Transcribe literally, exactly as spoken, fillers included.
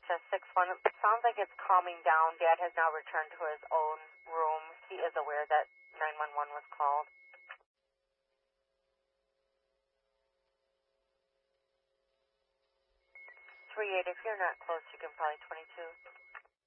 to six one. It sounds like it's calming down. Dad has now returned to his own room. He is aware that nine one one was called. three eight, if you're not close, you can probably twenty-two.